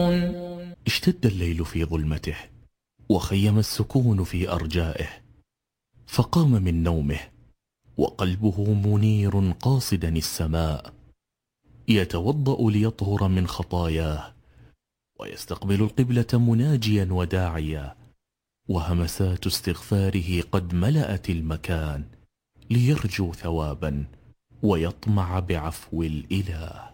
اشتد الليل في ظلمته، وخيم السكون في أرجائه، فقام من نومه وقلبه منير قاصدا السماء، يتوضأ ليطهر من خطاياه، ويستقبل القبلة مناجيا وداعيا، وهمسات استغفاره قد ملأت المكان، ليرجو ثوابا ويطمع بعفو الإله.